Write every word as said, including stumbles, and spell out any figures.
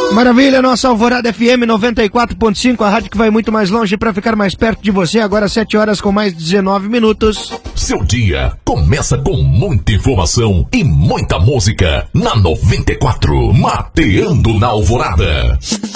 Maravilha, nossa Alvorada F M noventa e quatro ponto cinco, a rádio que vai muito mais longe para ficar mais perto de você. Agora sete horas com mais dezenove minutos. Seu dia começa com muita informação e muita música na noventa e quatro, Mateando na Alvorada.